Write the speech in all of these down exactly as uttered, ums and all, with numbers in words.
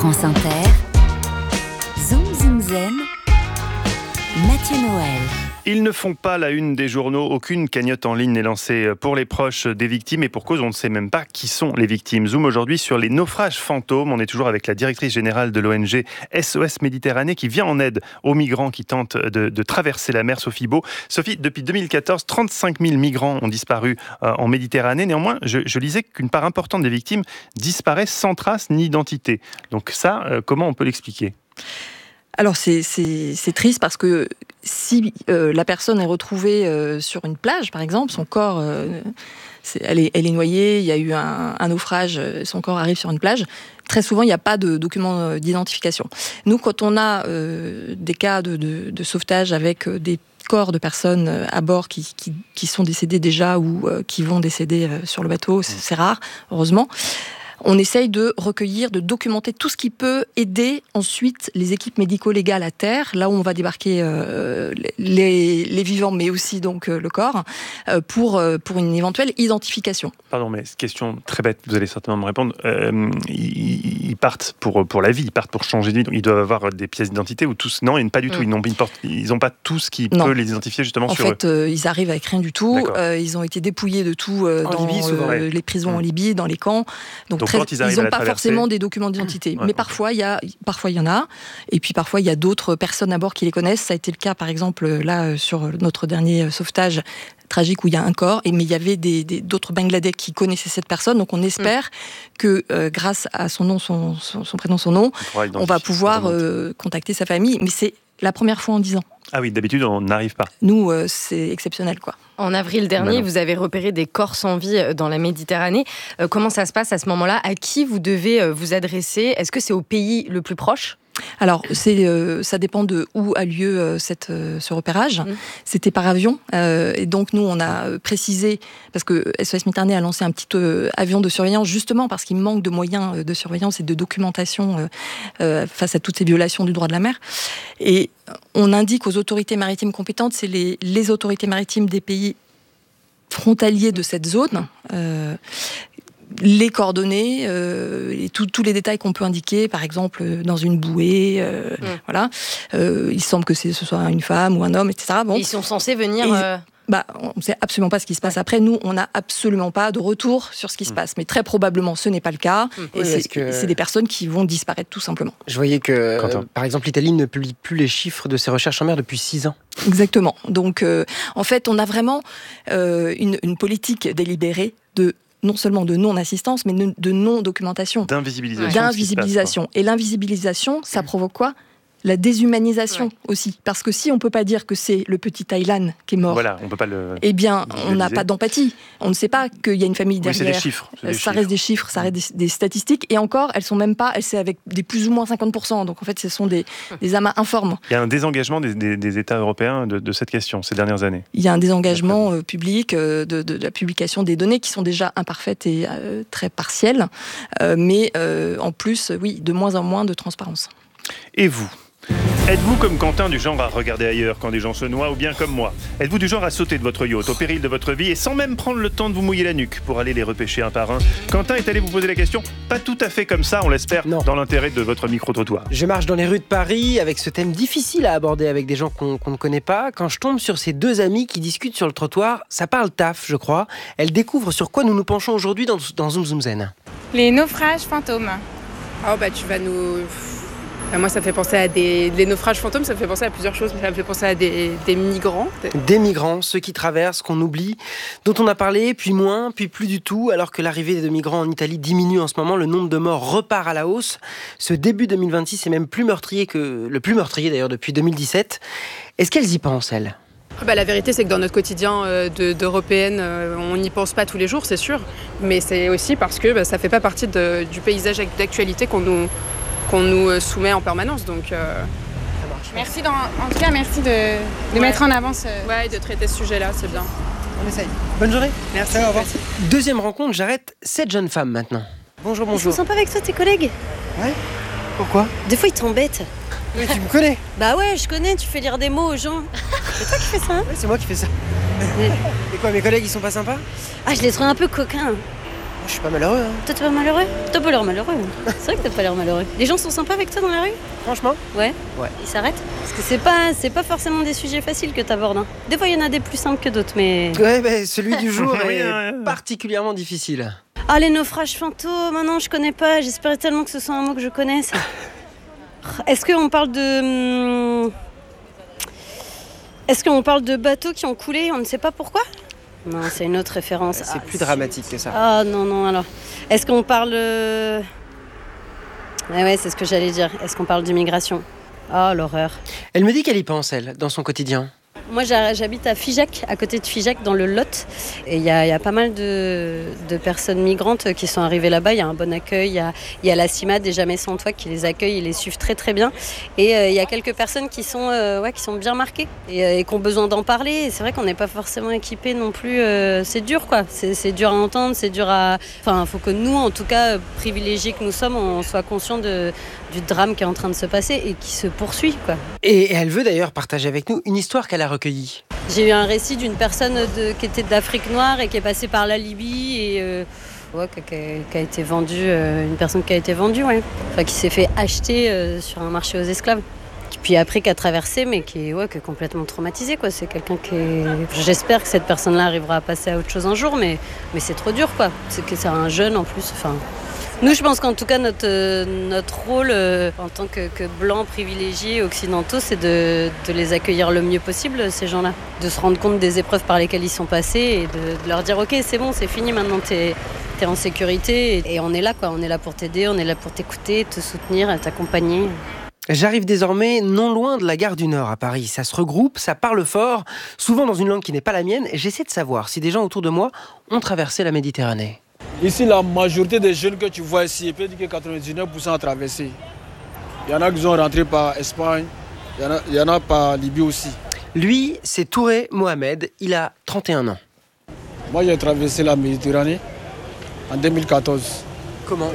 France Inter, Zoom Zoom Zen, Mathieu Noël. Ils ne font pas la une des journaux, aucune cagnotte en ligne n'est lancée pour les proches des victimes et pour cause on ne sait même pas qui sont les victimes. Zoom aujourd'hui sur les naufrages fantômes, on est toujours avec la directrice générale de l'O N G S O S Méditerranée qui vient en aide aux migrants qui tentent de, de traverser la mer, Sophie Beau. Sophie, depuis deux mille quatorze, trente-cinq mille migrants ont disparu en Méditerranée. Néanmoins, je, je lisais qu'une part importante des victimes disparaît sans trace ni identité. Donc ça, comment on peut l'expliquer ? Alors c'est, c'est, c'est triste parce que si euh, la personne est retrouvée euh, sur une plage, par exemple, son corps, euh, c'est, elle, est, elle est noyée, il y a eu un, un naufrage, son corps arrive sur une plage, très souvent il n'y a pas de document d'identification. Nous, quand on a euh, des cas de, de, de sauvetage avec des corps de personnes à bord qui, qui, qui sont décédées déjà ou euh, qui vont décéder euh, sur le bateau, c'est, c'est rare, heureusement. On essaye de recueillir, de documenter tout ce qui peut aider ensuite les équipes médico-légales à terre, là où on va débarquer euh, les, les vivants, mais aussi donc euh, le corps, euh, pour, euh, pour une éventuelle identification. Pardon, mais question très bête, vous allez certainement me répondre. Euh, ils, ils partent pour, pour la vie, ils partent pour changer de vie, donc ils doivent avoir des pièces d'identité ou tous. Non, pas du mmh. tout. Ils n'ont, ils n'ont pas tout ce qui non. peut les identifier justement en sur fait, eux. En fait, ils arrivent avec rien du tout. Euh, ils ont été dépouillés de tout euh, dans Libye, souvent, ouais. les prisons mmh. en Libye, dans les camps. Donc, donc très, ils n'ont pas forcément des documents d'identité, ouais, mais parfois il y a, parfois il y en a, et puis parfois il y a d'autres personnes à bord qui les connaissent. Ça a été le cas, par exemple, là sur notre dernier sauvetage tragique où il y a un corps, et mais il y avait des, des, d'autres Bangladais qui connaissaient cette personne, donc on espère mmh. que euh, grâce à son nom, son, son, son prénom, son nom, on, on va pouvoir euh, contacter sa famille, mais c'est la première fois en dix ans. Ah oui, d'habitude on n'arrive pas. Nous, euh, c'est exceptionnel, quoi. En avril dernier, Maintenant. vous avez repéré des corps sans vie dans la Méditerranée. Euh, comment ça se passe à ce moment-là ? À qui vous devez vous adresser ? Est-ce que c'est au pays le plus proche ? Alors, c'est, euh, ça dépend de où a lieu euh, cette, euh, ce repérage. Mmh. C'était par avion. Euh, et donc, nous, on a précisé, parce que S O S Méditerranée a lancé un petit euh, avion de surveillance, justement parce qu'il manque de moyens de surveillance et de documentation euh, euh, face à toutes ces violations du droit de la mer. Et on indique aux autorités maritimes compétentes, c'est les, les autorités maritimes des pays frontaliers de cette zone, euh, les coordonnées euh, et tout, tous les détails qu'on peut indiquer, par exemple dans une bouée, euh, mmh. voilà. Euh, il semble que c'est, ce soit une femme ou un homme, et cetera. Bon. Ils sont censés venir. Et, euh... bah, on ne sait absolument pas ce qui se passe après. Nous, on n'a absolument pas de retour sur ce qui mmh. se passe. Mais très probablement, ce n'est pas le cas. Mmh. Et oui, c'est, que... c'est des personnes qui vont disparaître tout simplement. Je voyais que, euh, par exemple, l'Italie ne publie plus les chiffres de ses recherches en mer depuis six ans. Exactement. Donc, euh, en fait, on a vraiment euh, une, une politique délibérée de non seulement de non-assistance, mais de non-documentation. D'invisibilisation. D'invisibilisation. Et l'invisibilisation, ça provoque quoi ? La déshumanisation ouais. aussi. Parce que si on ne peut pas dire que c'est le petit Taylan qui est mort, voilà, on peut pas le eh bien, on n'a pas d'empathie. On ne sait pas qu'il y a une famille derrière. Oui, c'est des chiffres. C'est des ça chiffres. reste des chiffres, ça reste des, des statistiques. Et encore, elles sont même pas, elles, c'est avec des plus ou moins cinquante pour cent. Donc en fait, ce sont des, des amas informes. Il y a un désengagement des, des, des États européens de, de cette question ces dernières années. Il y a un désengagement euh, public euh, de, de, de la publication des données qui sont déjà imparfaites et euh, très partielles. Euh, mais euh, en plus, oui, de moins en moins de transparence. Et vous ? Êtes-vous comme Quentin du genre à regarder ailleurs quand des gens se noient ou bien comme moi ? Êtes-vous du genre à sauter de votre yacht au péril de votre vie et sans même prendre le temps de vous mouiller la nuque pour aller les repêcher un par un ? Quentin est allé vous poser la question, pas tout à fait comme ça, on l'espère, non. dans l'intérêt de votre micro-trottoir. Je marche dans les rues de Paris avec ce thème difficile à aborder avec des gens qu'on, qu'on ne connaît pas. Quand je tombe sur ces deux amies qui discutent sur le trottoir, ça parle taf, je crois. Elles découvrent sur quoi nous nous penchons aujourd'hui dans, dans Zoom Zoom Zen. Les naufrages fantômes. Oh bah tu vas nous... Moi, ça me fait penser à des... Les naufrages fantômes, ça me fait penser à plusieurs choses. Ça me fait penser à des, des migrants. Des migrants, ceux qui traversent, qu'on oublie, dont on a parlé, puis moins, puis plus du tout. Alors que l'arrivée de migrants en Italie diminue en ce moment, le nombre de morts repart à la hausse. Ce début deux mille vingt-six est même plus meurtrier que... Le plus meurtrier d'ailleurs depuis deux mille dix-sept. Est-ce qu'elles y pensent, elles ? Bah, la vérité, c'est que dans notre quotidien euh, de, d'européenne, euh, on n'y pense pas tous les jours, c'est sûr. Mais c'est aussi parce que bah, ça ne fait pas partie de, du paysage d'actualité qu'on nous... qu'on nous soumet en permanence, donc euh... ça marche. Merci, dans, en tout cas, merci de, de ouais. mettre en avant ce... Ouais, de traiter ce sujet-là, c'est bien. On essaye. Bonne journée. Merci. Au revoir. Deuxième rencontre, j'arrête cette jeune femme maintenant. Bonjour, bonjour. Ils sont sympas avec toi, tes collègues ? Ouais. Pourquoi ? Des fois, ils t'embêtent. Mais tu me connais ? Bah ouais, je connais, tu fais lire des mots aux gens. C'est toi qui fais ça, hein ? Ouais, c'est moi qui fais ça. Et quoi, mes collègues, ils sont pas sympas ? Ah, je les trouve un peu coquins. Je suis pas malheureux. Hein. Toi, t'es pas malheureux? T'as pas l'air malheureux. C'est vrai que t'as pas l'air malheureux. Les gens sont sympas avec toi dans la rue? Franchement? Ouais. Ouais. Ils s'arrêtent? Parce que c'est pas, c'est pas forcément des sujets faciles que t'abordes. Hein. Des fois, il y en a des plus simples que d'autres, mais... Ouais, bah, celui du jour Oui, est ouais, ouais. particulièrement difficile. Ah, les naufrages fantômes, non, je connais pas. J'espérais tellement que ce soit un mot que je connaisse. Est-ce qu'on parle de... Est-ce qu'on parle de bateaux qui ont coulé? On ne sait pas pourquoi? Non, c'est une autre référence. C'est ah, plus dramatique que ça. Ah non, non, alors. Est-ce qu'on parle... Ouais, ouais, c'est ce que j'allais dire. Est-ce qu'on parle d'immigration? Ah, l'horreur. Elle me dit qu'elle y pense, elle, dans son quotidien. Moi, j'habite à Figeac, à côté de Figeac, dans le Lot. Et il y, y a pas mal de, de personnes migrantes qui sont arrivées là-bas. Il y a un bon accueil. Il y a, y a la CIMAD et Jamais sans toi qui les accueille. Ils les suivent très, très bien. Et il euh, y a quelques personnes qui sont, euh, ouais, qui sont bien marquées et, euh, et qui ont besoin d'en parler. Et c'est vrai qu'on n'est pas forcément équipés non plus. Euh, c'est dur, quoi. C'est, c'est dur à entendre. C'est dur à... Enfin, il faut que nous, en tout cas, privilégiés que nous sommes, on soit conscients de, du drame qui est en train de se passer et qui se poursuit, quoi. Et elle veut d'ailleurs partager avec nous une histoire qu'elle a recueillie. J'ai eu un récit d'une personne de, qui était d'Afrique noire et qui est passée par la Libye et euh, ouais, qui, qui, qui a été vendue, euh, une personne qui a été vendue, ouais. Enfin, qui s'est fait acheter euh, sur un marché aux esclaves. Puis après qui a traversé, mais qui est, ouais, qui est complètement traumatisé, quoi. C'est quelqu'un qui est... J'espère que cette personne-là arrivera à passer à autre chose un jour, mais, mais c'est trop dur, quoi. C'est que c'est un jeune en plus. Enfin, nous, je pense qu'en tout cas, notre, euh, notre rôle euh, en tant que, que blancs privilégiés occidentaux, c'est de, de les accueillir le mieux possible, ces gens-là. De se rendre compte des épreuves par lesquelles ils sont passés et de, de leur dire « Ok, c'est bon, c'est fini, maintenant t'es, t'es en sécurité. » Et, et on est là, quoi. On est là pour t'aider, on est là pour t'écouter, te soutenir, t'accompagner. J'arrive désormais non loin de la gare du Nord à Paris. Ça se regroupe, ça parle fort, souvent dans une langue qui n'est pas la mienne. J'essaie de savoir si des gens autour de moi ont traversé la Méditerranée. Ici, la majorité des jeunes que tu vois ici, peut dire que quatre-vingt-dix-neuf pour cent ont traversé. Il y en a qui sont rentrés par Espagne, il y en a, il y en a par Libye aussi. Lui, c'est Touré Mohamed, il a trente et un ans. Moi, j'ai traversé la Méditerranée en deux mille quatorze. Comment?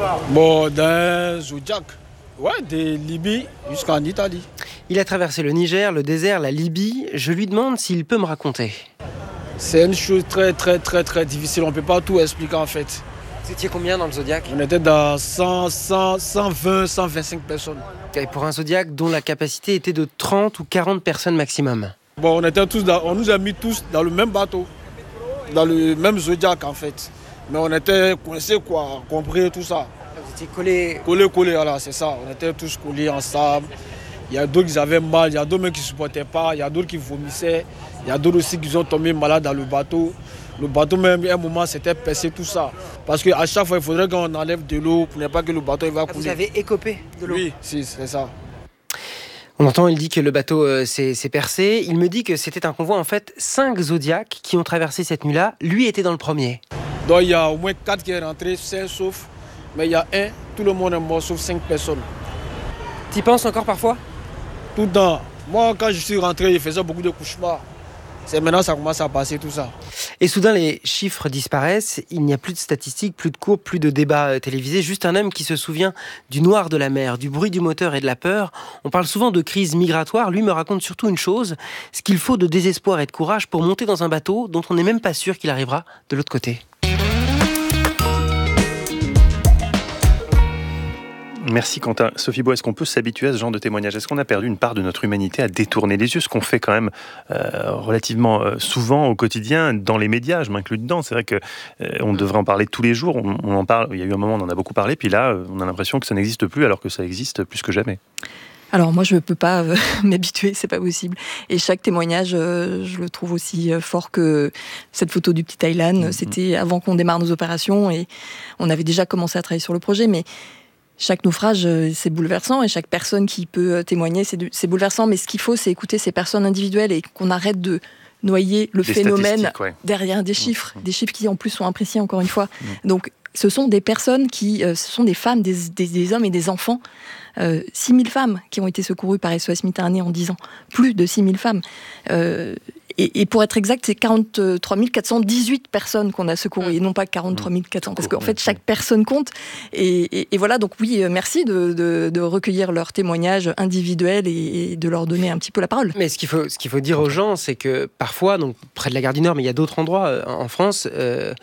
Bon, d'un Zodiac. Ouais, de Libye jusqu'en Italie. Il a traversé le Niger, le désert, la Libye. Je lui demande s'il peut me raconter. C'est une chose très, très, très, très difficile. On ne peut pas tout expliquer en fait. Vous étiez combien dans le Zodiac? On était dans cent, cent, cent vingt, cent vingt-cinq personnes. Et pour un Zodiac dont la capacité était de trente ou quarante personnes maximum. Bon, on, était tous dans, on nous a mis tous dans le même bateau, dans le même Zodiac en fait. Mais on était coincés, quoi, compris tout ça. Vous étiez collés? Collés, collés, voilà, c'est ça. On était tous collés ensemble. Il y a d'autres qui avaient mal, il y a d'autres qui ne supportaient pas, il y a d'autres qui vomissaient, il y a d'autres aussi qui sont tombés malades dans le bateau. Le bateau même, à un moment, c'était percé tout ça. Parce qu'à chaque fois, il faudrait qu'on enlève de l'eau pour ne pas que le bateau il va couler. Vous avez écopé de l'eau? Oui, si, c'est ça. On entend, il dit que le bateau euh, s'est, s'est percé. Il me dit que c'était un convoi, en fait, cinq Zodiacs qui ont traversé cette nuit-là. Lui était dans le premier. Donc il y a au moins quatre qui sont rentrés, cinq sauf. Mais il y a un, tout le monde est mort sauf cinq personnes. Tu y penses encore parfois? Tout le temps. Moi, quand je suis rentré, il faisait beaucoup de cauchemars. C'est maintenant que ça commence à passer tout ça. Et soudain, les chiffres disparaissent. Il n'y a plus de statistiques, plus de cours, plus de débats euh, télévisés. Juste un homme qui se souvient du noir de la mer, du bruit du moteur et de la peur. On parle souvent de crise migratoire. Lui me raconte surtout une chose, ce qu'il faut de désespoir et de courage pour monter dans un bateau dont on n'est même pas sûr qu'il arrivera de l'autre côté. Merci Quentin. Sophie Bois, est-ce qu'on peut s'habituer à ce genre de témoignage? Est-ce qu'on a perdu une part de notre humanité à détourner les yeux? Ce qu'on fait quand même euh, relativement euh, souvent au quotidien dans les médias, je m'inclus dedans. C'est vrai qu'on euh, devrait en parler tous les jours. On, on en parle. Il y a eu un moment, on en a beaucoup parlé. Puis là, euh, on a l'impression que ça n'existe plus alors que ça existe plus que jamais. Alors moi je ne peux pas euh, m'habituer, c'est pas possible. Et chaque témoignage, euh, je le trouve aussi euh, fort que cette photo du petit Thaïlande. Mmh. C'était avant qu'on démarre nos opérations et on avait déjà commencé à travailler sur le projet, mais chaque naufrage, euh, c'est bouleversant et chaque personne qui peut euh, témoigner, c'est, de, c'est bouleversant. Mais ce qu'il faut, c'est écouter ces personnes individuelles et qu'on arrête de noyer le des phénomène ouais. derrière des chiffres, mmh. des chiffres qui en plus sont imprécis encore une fois. Mmh. Donc ce sont des personnes qui, euh, ce sont des femmes, des, des, des hommes et des enfants. Euh, six mille femmes qui ont été secourues par S O S Méditerranée en dix ans. Plus de six mille femmes. Euh, et, et pour être exact, c'est quarante-trois mille quatre cent dix-huit personnes qu'on a secourues, et non pas quarante-trois mille quatre cents. Parce qu'en fait, chaque personne compte. Et, et, et voilà, donc oui, merci de, de, de recueillir leurs témoignages individuels et, et de leur donner un petit peu la parole. Mais ce qu'il faut, ce qu'il faut dire aux gens, c'est que parfois, donc près de la gare du Nord, mais il y a d'autres endroits euh, en France, euh,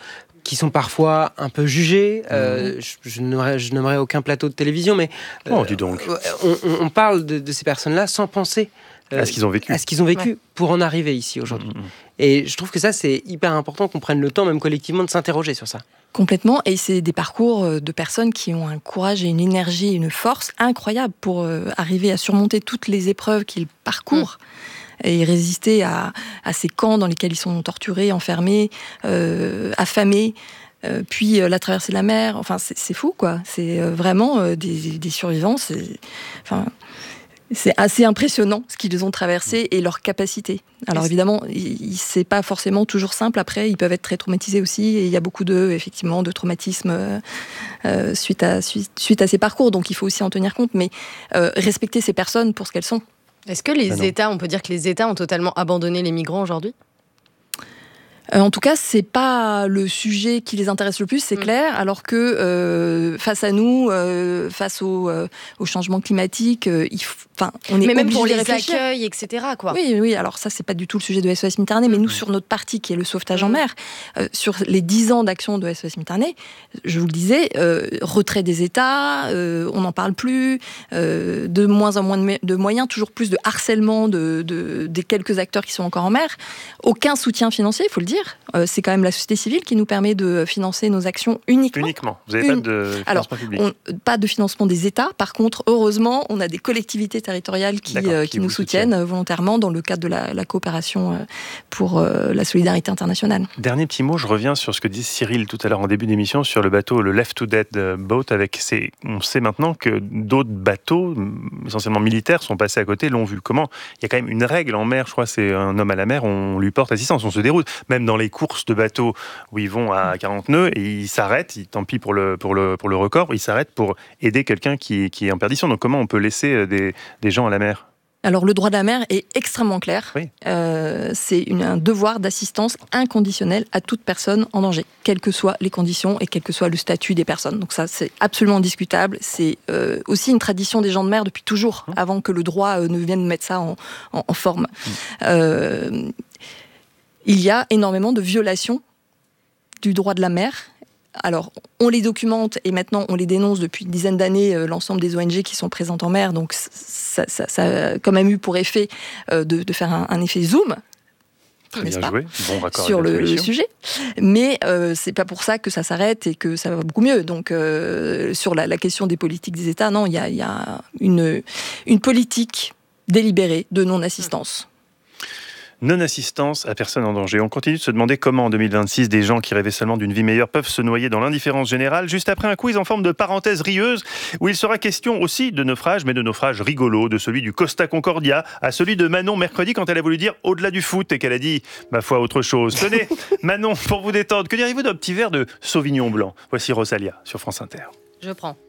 qui sont parfois un peu jugés. Euh, je, je, n'aurais, je n'aimerais aucun plateau de télévision, mais euh, oh, dis donc. On, on, on parle de, de ces personnes-là sans penser euh, à ce qu'ils ont vécu, à ce qu'ils ont vécu ouais. pour en arriver ici aujourd'hui. Mmh. Et je trouve que ça, c'est hyper important qu'on prenne le temps, même collectivement, de s'interroger sur ça. Complètement, et c'est des parcours de personnes qui ont un courage et une énergie et une force incroyables pour euh, arriver à surmonter toutes les épreuves qu'ils parcourent. Mmh. Et résister à, à ces camps dans lesquels ils sont torturés, enfermés, euh, affamés, euh, puis euh, la traversée de la mer. Enfin, c'est, c'est fou, quoi. C'est euh, vraiment euh, des, des survivants. C'est, enfin, c'est assez impressionnant ce qu'ils ont traversé et leur capacité. Alors évidemment, il, c'est pas forcément toujours simple. Après, ils peuvent être très traumatisés aussi. Et il y a beaucoup de, effectivement, de traumatismes euh, euh, suite à suite, suite à ces parcours. Donc, il faut aussi en tenir compte. Mais euh, respecter ces personnes pour ce qu'elles sont. Est-ce que les ah États, on peut dire que les États ont totalement abandonné les migrants aujourd'hui ? Euh, en tout cas, c'est pas le sujet qui les intéresse le plus, c'est mmh. clair. Alors que euh, face à nous, euh, face au, euh, au changement climatique, euh, il f... enfin, on est mais même pour les accueils, et cetera. Quoi. Oui, oui. Alors ça, c'est pas du tout le sujet de S O S Méditerranée, mais nous, sur notre partie qui est le sauvetage mmh. en mer, euh, sur les dix ans d'action de S O S Méditerranée, je vous le disais, euh, retrait des États, euh, on n'en parle plus, euh, de moins en moins de, me- de moyens, toujours plus de harcèlement de, de, des quelques acteurs qui sont encore en mer, aucun soutien financier, il faut le dire. Euh, c'est quand même la société civile qui nous permet de financer nos actions uniquement. Uniquement. Vous n'avez Une... pas de financement Alors, public. On, pas de financement des États. Par contre, heureusement, on a des collectivités territoriales qui, euh, qui, qui nous soutiennent, soutiennent volontairement dans le cadre de la, la coopération pour euh, la solidarité internationale. Dernier petit mot, je reviens sur ce que disait Cyril tout à l'heure en début d'émission sur le bateau, le Left to Dead Boat. Avec ces... On sait maintenant que d'autres bateaux, essentiellement militaires, sont passés à côté, l'ont vu. Comment ? Il y a quand même une règle en mer, je crois, c'est un homme à la mer, on lui porte assistance, on se déroute. Même dans les courses de bateaux où ils vont à quarante nœuds et ils s'arrêtent, ils, tant pis pour le, pour, le, pour le record, ils s'arrêtent pour aider quelqu'un qui, qui est en perdition. Donc comment on peut laisser des, des gens à la mer ? Alors le droit de la mer est extrêmement clair. Oui. Euh, c'est une, un devoir d'assistance inconditionnelle à toute personne en danger, quelles que soient les conditions et quel que soit le statut des personnes. Donc ça, c'est absolument discutable. C'est euh, aussi une tradition des gens de mer depuis toujours, mmh. avant que le droit euh, ne vienne mettre ça en, en, en forme. Mmh. Euh, il y a énormément de violations du droit de la mer. Alors, on les documente et maintenant on les dénonce depuis une dizaine d'années, euh, l'ensemble des O N G qui sont présentes en mer. Donc, ça, ça, ça a quand même eu pour effet euh, de, de faire un, un effet zoom. Très bien joué, bon raccord sur le, le solution. sujet. Mais euh, c'est pas pour ça que ça s'arrête et que ça va beaucoup mieux. Donc, euh, sur la, la question des politiques des États, non, il y a, y a une, une politique délibérée de non-assistance. Non-assistance à personne en danger. On continue de se demander comment en deux mille vingt-six des gens qui rêvaient seulement d'une vie meilleure peuvent se noyer dans l'indifférence générale. Juste après un quiz en forme de parenthèse rieuse où il sera question aussi de naufrage, mais de naufrage rigolo, de celui du Costa Concordia à celui de Manon mercredi quand elle a voulu dire au-delà du foot et qu'elle a dit ma foi autre chose. Tenez, Manon, pour vous détendre, que diriez-vous d'un petit verre de Sauvignon blanc ? Voici Rosalia sur France Inter. Je prends.